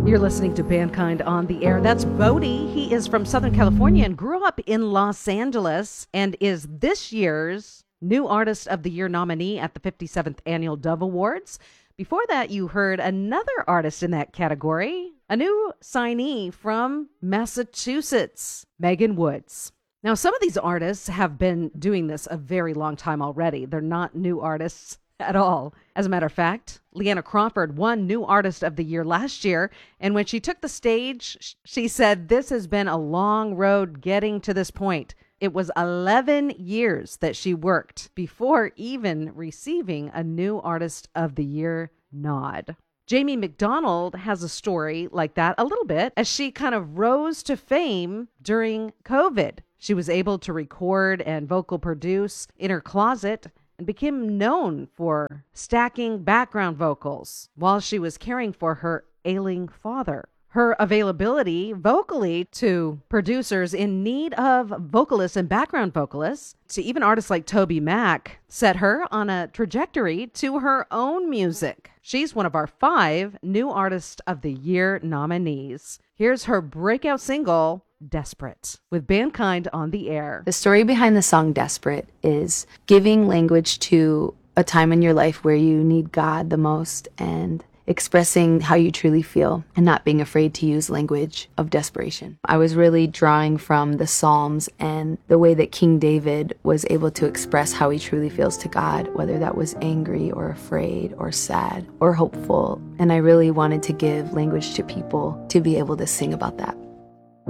You're listening to Bandkind on the Air. That's Bodie. He is from Southern California and grew up in Los Angeles and is this year's New Artist of the Year nominee at the 57th Annual Dove Awards. Before that, you heard another artist in that category, a new signee from Massachusetts, Megan Woods. Now, some of these artists have been doing this a very long time already. They're not new artists at all. As a matter of fact, Leanna Crawford won New Artist of the Year last year, and when she took the stage, she said, "This has been a long road getting to this point." It was 11 years that she worked before even receiving a New Artist of the Year nod. Jamie McDonald has a story like that a little bit as she kind of rose to fame during COVID. She was able to record and vocal produce in her closet and became known for stacking background vocals while she was caring for her ailing father. Her availability vocally to producers in need of vocalists and background vocalists, to even artists like Toby Mac, set her on a trajectory to her own music. She's one of our 5 New Artist of the Year nominees. Here's her breakout single, Desperate, with Bandkind on the Air. The story behind the song Desperate is giving language to a time in your life where you need God the most and expressing how you truly feel and not being afraid to use language of desperation. I was really drawing from the Psalms and the way that King David was able to express how he truly feels to God, whether that was angry or afraid or sad or hopeful. And I really wanted to give language to people to be able to sing about that.